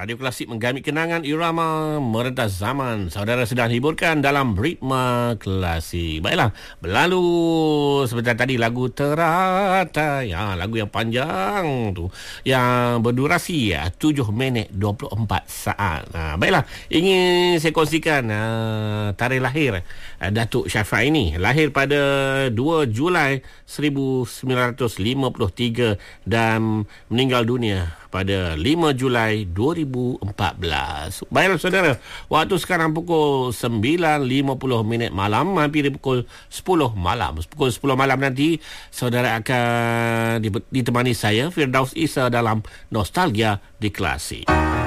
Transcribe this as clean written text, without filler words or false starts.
Radio Klasik menggamit kenangan irama merentas zaman. Saudara sedang hiburkan dalam ritma klasik. Baiklah, berlalu sebentar tadi lagu Teratai. Lagu yang panjang tu, yang berdurasi 7 minit 24 saat. Baiklah, ingin saya kongsikan tarikh lahir Datuk Syafie ini. Lahir pada 2 Julai 1953 dan meninggal dunia pada 5 Julai 2014. Baiklah saudara, waktu sekarang pukul 9.50 malam, hampir pukul 10 malam. Pukul 10 malam nanti saudara akan ditemani saya Firdaus Isa dalam Nostalgia di Klasik.